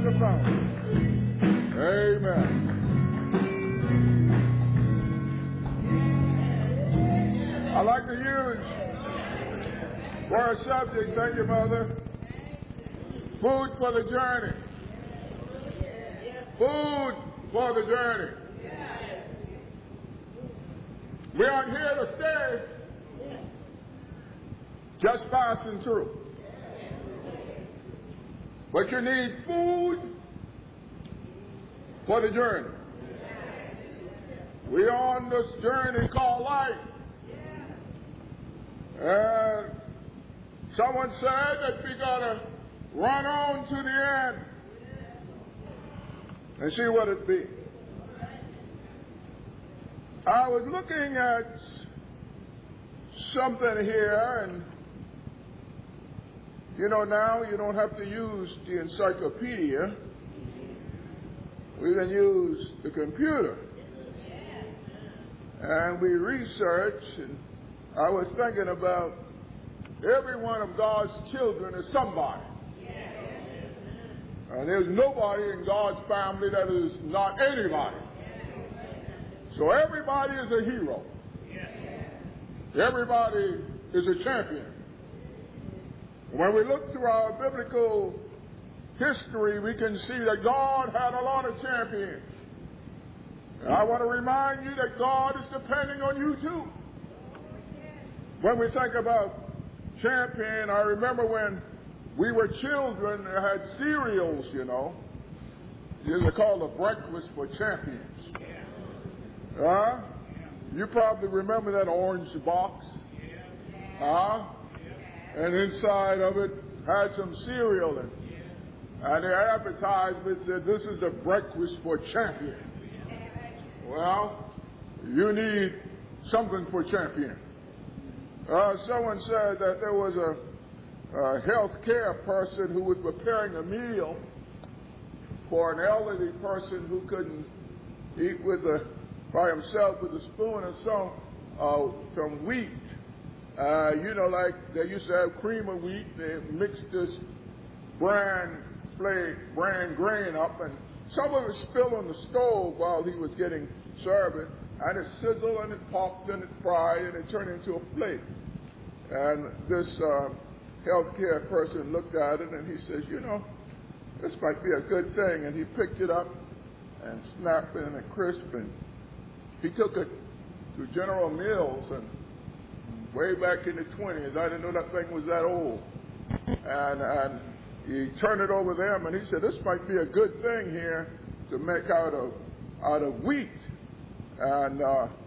the fountain. Amen. I like to use for a subject, thank you, Mother, food for the journey. Food for the journey. We aren't here to stay just passing through. But you need food for the journey. We're on this journey called life. And someone said that we got to run on to the end and see what it be. I was looking at something here, and you know, now you don't have to use the encyclopedia. We can use the computer. And we research, and I was thinking about every one of God's children is somebody. And there's nobody in God's family that is not anybody. So everybody is a hero. Everybody is a champion. When we look through our biblical history, we can see that God had a lot of champions. And I want to remind you that God is depending on you too. When we think about champion, I remember when we were children, they had cereals, you know. These are called the breakfast for champions. You probably remember that orange box. And inside of it had some cereal in it. And the advertisement said, "This is the breakfast for champion." Well, you need something for champion. Someone said that there was a health care person who was preparing a meal for an elderly person who couldn't eat by himself with a spoon or so, from wheat. You know, like they used to have cream of wheat. They mixed this bran grain up, and some of it spilled on the stove while he was getting served, and it sizzled and it popped and it fried and it turned into a plate. And this healthcare person looked at it and he says, "You know, this might be a good thing." And he picked it up and snapped it in a crisp, and he took it to General Mills, and way back in the 20s, I didn't know that thing was that old. And he turned it over them, and he said, "This might be a good thing here to make out of wheat." And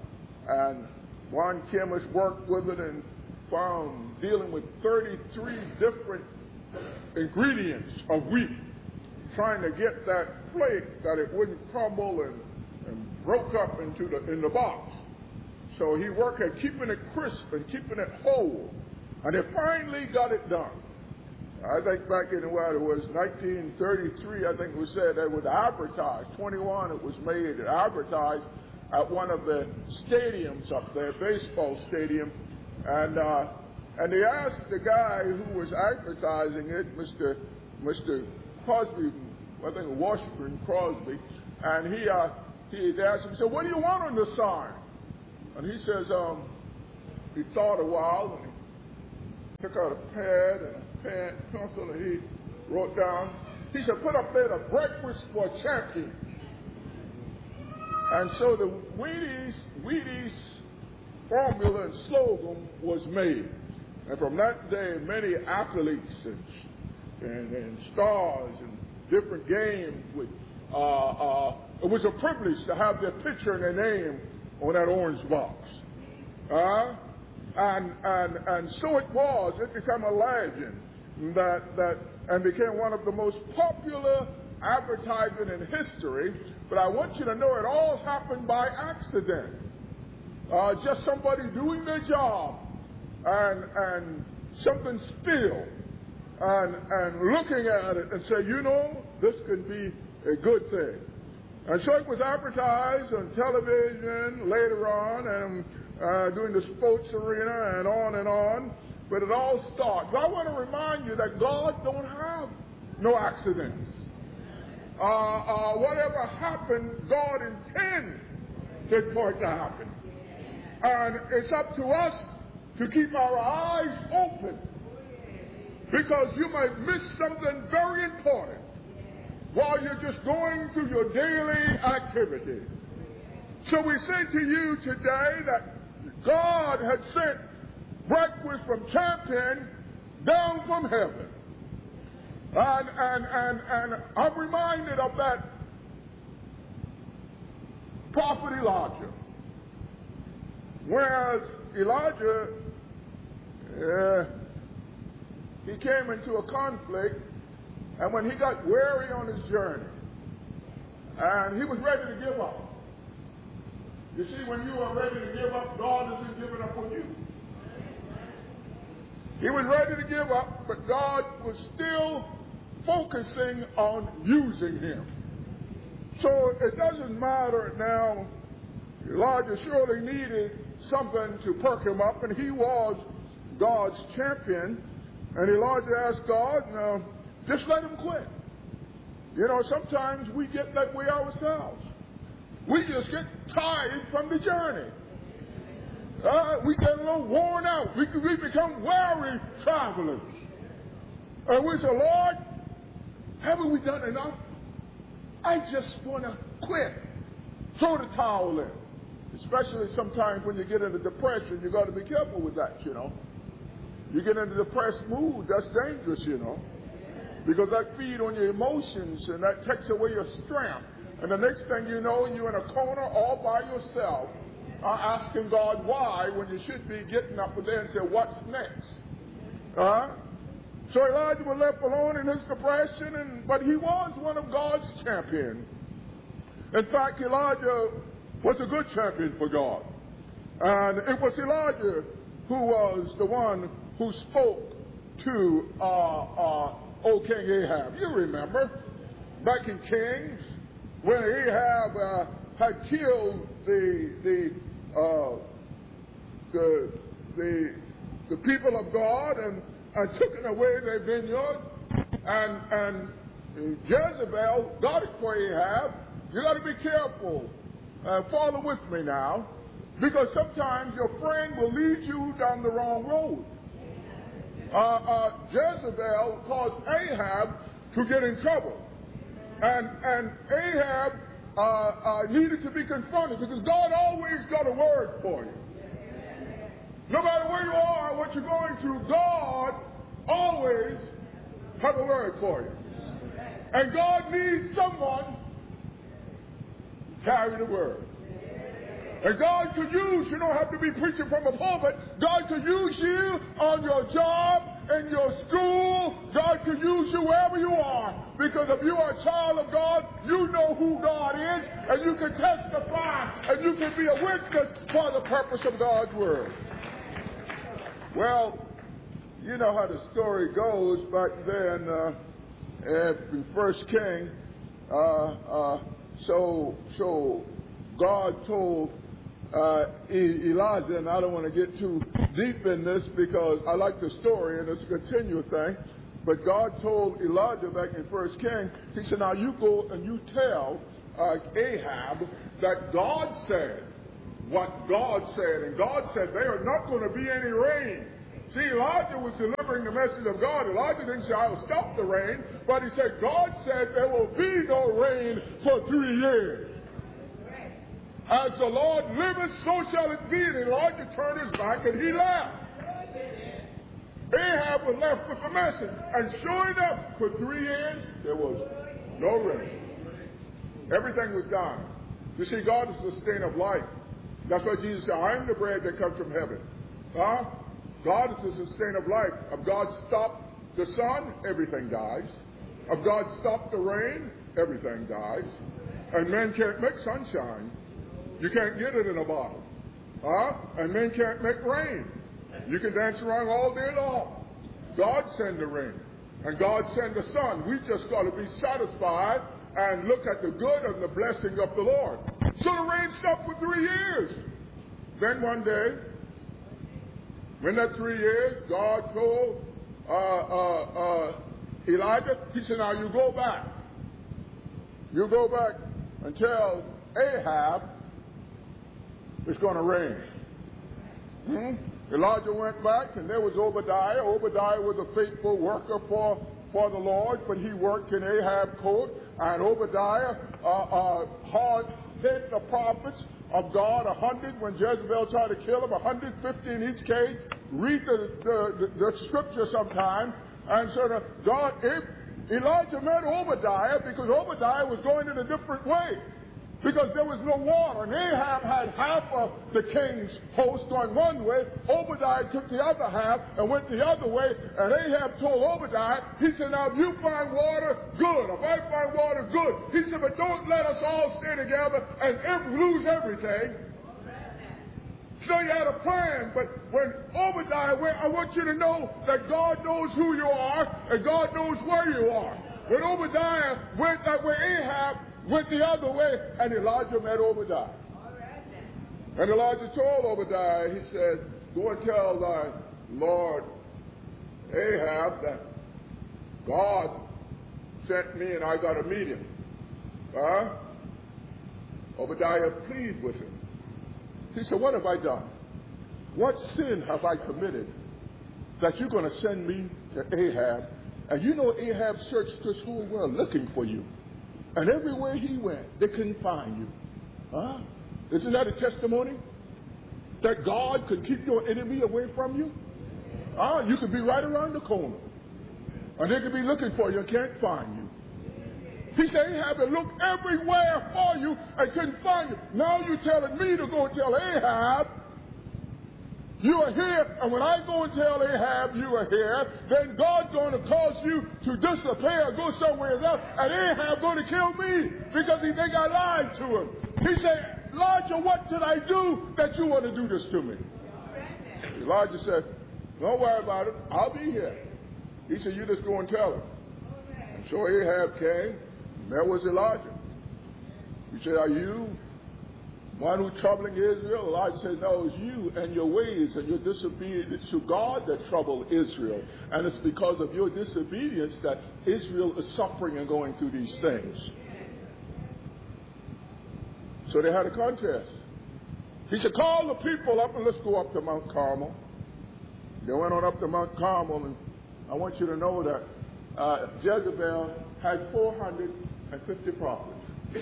one chemist worked with it and found dealing with 33 different ingredients of wheat, trying to get that plate that it wouldn't crumble and broke up in the box. So he worked at keeping it crisp and keeping it whole, and they finally got it done. I think back in what it was 1933, I think it was said that it was advertised. 21, it was made advertised at one of the stadiums up there, baseball stadium, and they asked the guy who was advertising it, Mr. Crosby, I think Washington Crosby, and he asked him, he said, "What do you want on the sign?" And he says, he thought a while, and he took out a pad and a pencil, and he wrote down, he said, "Put up there the breakfast for champions." And so the Wheaties formula and slogan was made. And from that day, many athletes and stars and different games would, it was a privilege to have their picture and their name on that orange box. And so it was. It became a legend and became one of the most popular advertising in history. But I want you to know it all happened by accident. Just somebody doing their job and something spilled and looking at it and say, "You know, this could be a good thing." And so it was advertised on television later on and during the sports arena and on. But it all starts. I want to remind you that God don't have no accidents. whatever happened, God intends it for it to happen. And it's up to us to keep our eyes open, because you might miss something very important while you're just going through your daily activity. So we say to you today that God had sent breakfast from Champion down from heaven. And I'm reminded of that prophet Elijah. Whereas Elijah, he came into a conflict, and when he got weary on his journey, and he was ready to give up. You see, when you are ready to give up, God isn't giving up on you. He was ready to give up, but God was still focusing on using him. So it doesn't matter now. Elijah surely needed something to perk him up, and he was God's champion. And Elijah asked God, "Now, just let him quit." You know, sometimes we get that way ourselves. We just get tired from the journey. We get a little worn out. We become weary travelers. And we say, "Lord, haven't we done enough? I just want to quit." Throw the towel in. Especially sometimes when you get into depression, you got to be careful with that, you know. You get into a depressed mood, that's dangerous, you know. Because that feeds on your emotions, and that takes away your strength. And the next thing you know, you're in a corner all by yourself, asking God why, when you should be getting up there and say, "What's next?" So Elijah was left alone in his depression, but he was one of God's champions. In fact, Elijah was a good champion for God. And it was Elijah who was the one who spoke to old King Ahab. You remember, back in Kings, when Ahab had killed the people of God and taken away their vineyard, and Jezebel got it for Ahab. You got to be careful. Follow with me now, because sometimes your friend will lead you down the wrong road. Jezebel caused Ahab to get in trouble, and Ahab needed to be confronted, because God always got a word for you. No matter where you are, what you're going through, God always has a word for you. And God needs someone to carry the word. And God could use, you don't have to be preaching from a pulpit, God could use you on your job, in your school, God could use you wherever you are. Because if you are a child of God, you know who God is, and you can testify, and you can be a witness for the purpose of God's word. Well, you know how the story goes back then in 1 King. So God told Elijah, and I don't want to get too deep in this because I like the story and it's a continual thing, but God told Elijah back in 1 King, he said, "Now you go and you tell Ahab that God said what God said, and God said there is not going to be any rain." See, Elijah was delivering the message of God. Elijah didn't say, "I will stop the rain," but he said, God said there will be no rain for 3 years. As the Lord liveth, so shall it be. And Elijah turned his back and he left. Ahab was left with the message. And sure enough, for 3 years, there was no rain. Everything was gone. You see, God is the sustainer of life. That's why Jesus said, "I am the bread that comes from heaven." God is the sustainer of life. If God stopped the sun, everything dies. If God stopped the rain, everything dies. And men can't make sunshine. You can't get it in a bottle. And men can't make rain. You can dance around all day long. God send the rain. And God send the sun. We just got to be satisfied and look at the good and the blessing of the Lord. So the rain stopped for 3 years. Then one day, when that 3 years, God told Elijah, he said, "Now you go back you go back and tell Ahab it's going to rain. Elijah went back, and there was Obadiah. Obadiah was a faithful worker for the Lord, but he worked in Ahab's court. And Obadiah hard hit the prophets of God 100 when Jezebel tried to kill him, 150 in each case. Read the scripture sometime. And so Elijah met Obadiah because Obadiah was going in a different way. Because there was no water. And Ahab had half of the king's host going one way. Obadiah took the other half and went the other way. And Ahab told Obadiah, he said, now if you find water, good. If I find water, good. He said, but don't let us all stay together and lose everything. So he had a plan. But when Obadiah went, I want you to know that God knows who you are and God knows where you are. When Obadiah went that way, Ahab went the other way, and Elijah met Obadiah. And Elijah told Obadiah, he said, go and tell thy Lord Ahab that God sent me and I got to meet him. Obadiah pleaded with him. He said, what have I done? What sin have I committed that you're going to send me to Ahab? And you know Ahab searched this whole world looking for you. And everywhere he went, they couldn't find you. Isn't that a testimony? That God could keep your enemy away from you? You could be right around the corner. And they could be looking for you and can't find you. He said, Ahab had looked everywhere for you and couldn't find you. Now you're telling me to go and tell Ahab you are here, and when I go and tell Ahab you are here, then God's going to cause you to disappear or go somewhere else, and Ahab going to kill me because he think I lied to him. He said, Elijah, what did I do that you want to do this to me? Elijah said, don't worry about it. I'll be here. He said, you just go and tell him. And so Ahab came, and there was Elijah. He said, are you one who's troubling Israel? Elijah said, no, it's you and your ways and your disobedience to God that trouble Israel. And it's because of your disobedience that Israel is suffering and going through these things. So they had a contest. He said, call the people up and let's go up to Mount Carmel. They went on up to Mount Carmel, and I want you to know that Jezebel had 450 prophets.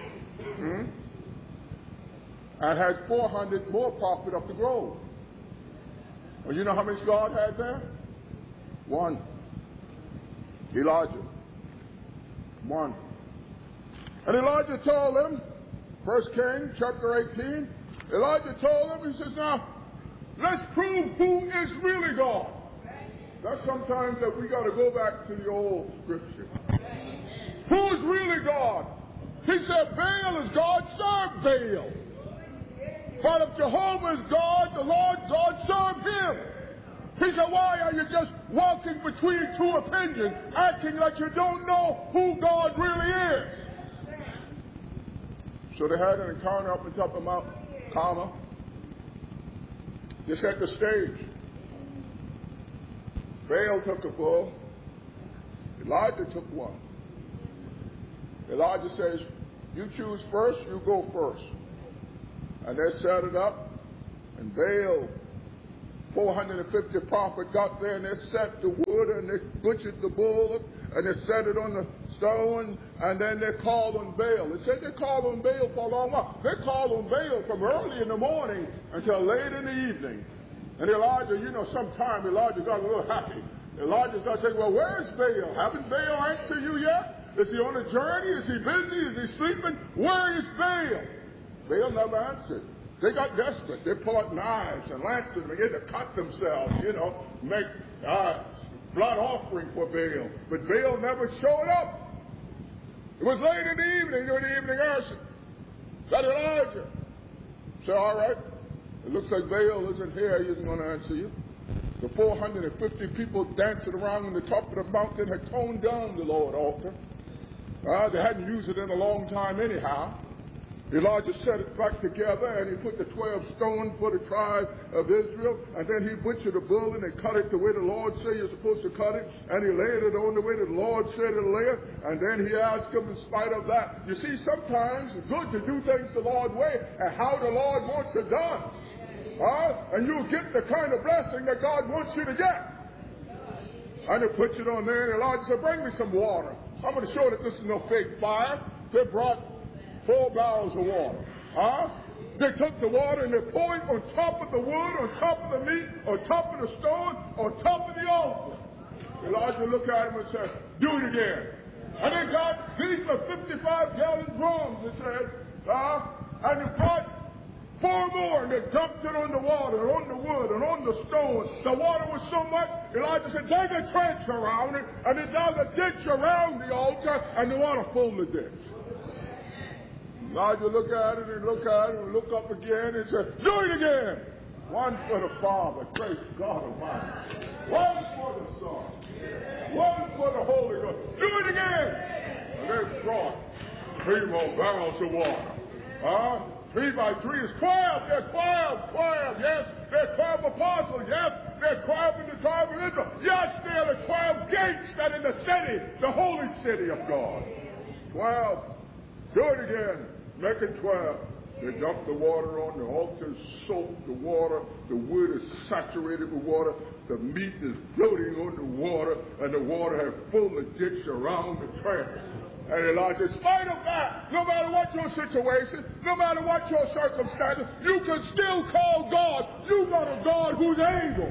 And had 400 more prophets up the grove. Well, you know how many God had there? One. Elijah. One. And Elijah told them, 1 Kings chapter 18, Elijah told them, he says, now, let's prove who is really God. That's sometimes that we got to go back to the old scripture. Who is really God? He said, Baal is God, serve Baal. But if Jehovah is God, the Lord God, serve him. He said, why are you just walking between two opinions, acting like you don't know who God really is? So they had an encounter up on top of Mount Carmel. They set the stage. Baal took a bull. Elijah took one. Elijah says, you choose first, you go first. And they set it up, and Baal, 450 prophets got there, and they set the wood, and they butchered the bull, and they set it on the stone, and then they called on Baal. They said they called on Baal for a long while. They called on Baal from early in the morning until late in the evening. And Elijah, you know, sometime Elijah got a little happy. Elijah started saying, well, where's Baal? Haven't Baal answered you yet? Is he on a journey? Is he busy? Is he sleeping? Where is Baal? Baal never answered. They got desperate. They pulled out knives and lances and began to cut themselves, you know, make blood offering for Baal. But Baal never showed up. It was late in the evening during the evening worship that Elijah said, all right, it looks like Baal isn't here. He isn't going to answer you. The 450 people dancing around on the top of the mountain had toned down the Lord altar. They hadn't used it in a long time anyhow. Elijah set it back together, and he put the 12 stones for the tribe of Israel, and then he butchered a bull and he cut it the way the Lord said you're supposed to cut it, and he laid it on the way the Lord said to lay it, and then he asked him in spite of that. You see, sometimes it's good to do things the Lord's way and how the Lord wants it done. And you'll get the kind of blessing that God wants you to get. And he puts it on there, and Elijah said, bring me some water. I'm going to show that this is no fake fire. They brought 4 barrels of water. They took the water and they poured it on top of the wood, on top of the meat, on top of the stone, on top of the altar. Elijah looked at him and said, do it again. And they got these are 55-gallon drums, he said, and they brought 4 more, and they dumped it on the water, and on the wood, and on the stone. The water was so much, Elijah said, dig a trench around it, and they dug a ditch around the altar, and the water filled the ditch. Elijah looked at it and looked at it and looked up again and said, do it again. One for the Father, praise God Almighty. One for the Son. One for the Holy Ghost. Do it again. And they brought 3 more barrels of water. 3 by 3 is 12. They're 12. Yes, they're 12 apostles. Yes, they're 12 in the tribe of Israel. Yes, they're the 12 gates that in the city, the holy city of God. 12. Do it again. Make it 12. They dump the water on the altar, soak the water. The wood is saturated with water. The meat is floating on the water, and the water has full the ditch around the trench. And Elijah, in spite of that, no matter what your situation, no matter what your circumstances, you can still call God. You got a God who's able.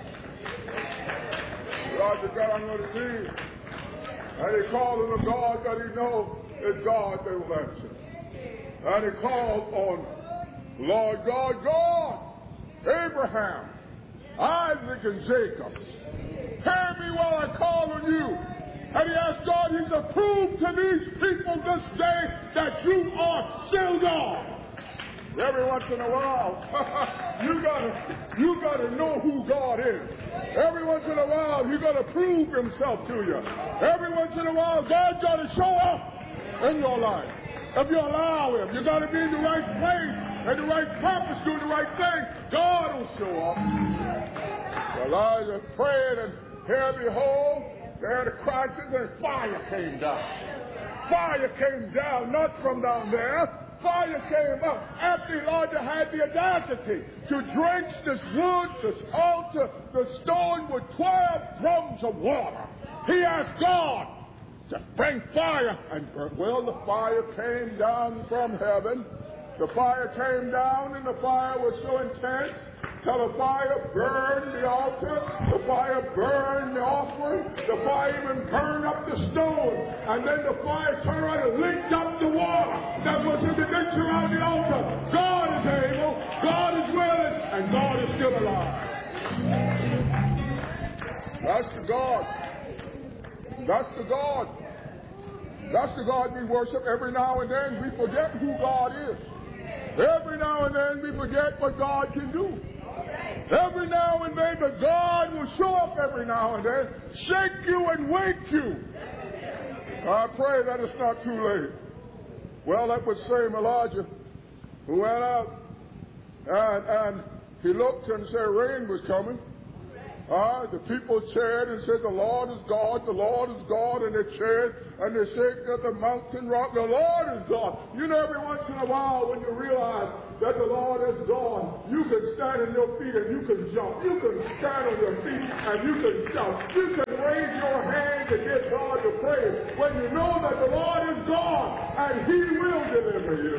Elijah got on his knees, and he called on a God that he knows is God that will answer. And he called on Lord God, Abraham, Isaac, and Jacob. Hear me while I call on you. And he asked God, he's to prove to these people this day that you are still God. Every once in a while, you gotta know who God is. Every once in a while, you gotta prove himself to you. Every once in a while, God's gotta show up in your life. If you allow him, you gotta be in the right place and the right purpose, doing the right thing. God will show up. Elijah prayed, and here behold, there the crisis, and fire came down. Fire came down, not from down there. Fire came up after Elijah had the audacity to drench this wood, this altar, the stone with 12 drums of water. He asked God to bring fire, and well, the fire came down from heaven. The fire came down, and the fire was so intense till the fire burned the altar, the fire burned the offering, the fire even burned up the stone, and then the fire turned around and licked up the water that was in the ditch around the altar. God is able, God is willing, and God is still alive. That's the God. That's the God. That's the God we worship. Every now and then we forget who God is. Every now and then we forget what God can do. Every now and then, but God will show up every now and then, shake you and wake you. I pray that it's not too late. Well, that was same Elijah who went out and he looked and said rain was coming. The people cheered and said, the Lord is God, the Lord is God, and they cheered and they said that the mountain rock, the Lord is God. You know, every once in a while when you realize that the Lord is God, you can stand on your feet and you can jump. You can stand on your feet and you can shout. You can raise your hand to give God the praise when you know that the Lord is God and He will deliver you.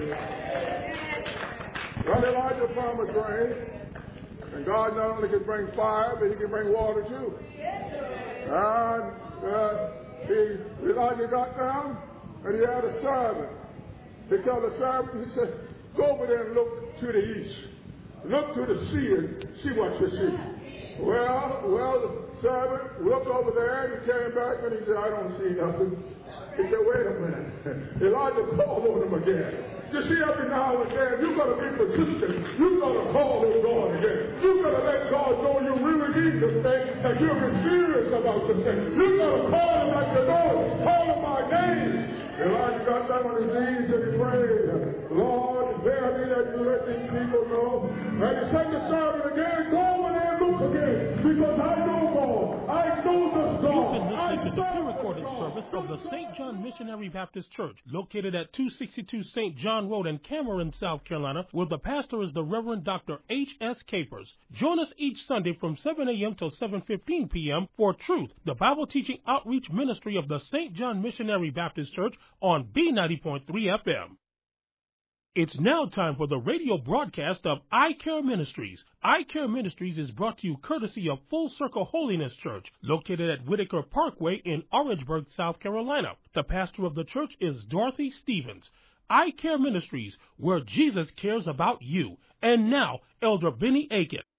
Well, Elijah promised rain. And God not only can bring fire, but He can bring water too. And Elijah got down, and he had a servant. He told the servant, he said, go over there and look to the east. Look to the sea and see what you see. Well, the servant looked over there, and he came back, and he said, I don't see nothing. He said, wait a minute. Elijah called on him again. You see, every now and then, you've got to be persistent. You've got to call on God again. You've got to let God know you really need this thing, that you're serious about this thing. You've got to call Him like you know. Call Him by name. Elijah got down on his knees and he prayed, Lord, And the second sermon again, go over there and look again. Because I know God. I know this God. You've been listening to the pre-recorded service of the St. John Missionary Baptist Church, located at 262 St. John Road in Cameron, South Carolina, where the pastor is the Reverend Dr. H.S. Capers. Join us each Sunday from 7 a.m. till 7:15 p.m. for Truth, the Bible teaching outreach ministry of the St. John Missionary Baptist Church on B90.3 FM. It's now time for the radio broadcast of I Care Ministries. I Care Ministries is brought to you courtesy of Full Circle Holiness Church, located at Whitaker Parkway in Orangeburg, South Carolina. The pastor of the church is Dorothy Stevens. I Care Ministries, where Jesus cares about you. And now, Elder Benny Aiken.